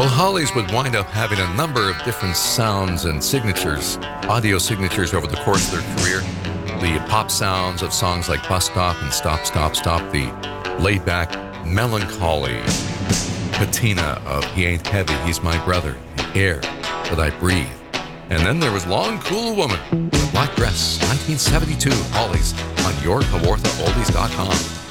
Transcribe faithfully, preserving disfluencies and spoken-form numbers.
Well, Hollies would wind up having a number of different sounds and signatures, audio signatures over the course of their career. The pop sounds of songs like Bus Stop and Stop, Stop, Stop, the laid-back, melancholy patina of He Ain't Heavy, He's My Brother, The Air That I Breathe. And then there was Long Cool Woman, The Black Dress, nineteen seventy-two, Hollies, on your Kawartha Oldies dot com.